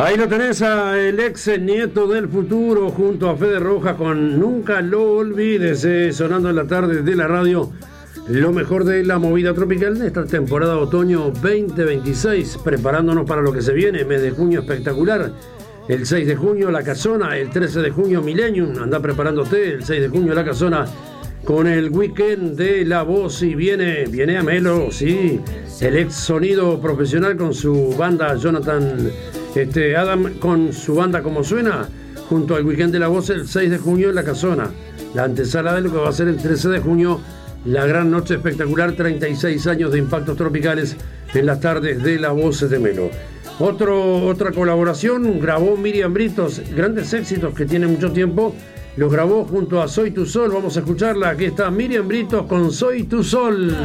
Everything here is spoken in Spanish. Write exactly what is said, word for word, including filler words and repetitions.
Ahí lo tenés a el ex nieto del futuro junto a Fede Rojas con Nunca lo olvides, eh, sonando en la tarde de la radio. Lo mejor de la movida tropical de esta temporada otoño veinte veintiséis, preparándonos para lo que se viene, mes de junio espectacular. El seis de junio La Casona, el trece de junio Millennium, anda preparándote, el seis de junio La Casona con el weekend de La Voz y viene, viene a Melo, sí, el ex sonido profesional con su banda Jonathan este, Adam, con su banda Como Suena, junto al weekend de La Voz el seis de junio en La Casona, la antesala de lo que va a ser el trece de junio, la gran noche espectacular, treinta y seis años de impactos tropicales en las tardes de La Voz de Melo. Otro, otra colaboración, grabó Miriam Britos, grandes éxitos que tiene mucho tiempo, los grabó junto a Soy Tu Sol. Vamos a escucharla, aquí está Miriam Britos con Soy Tu Sol.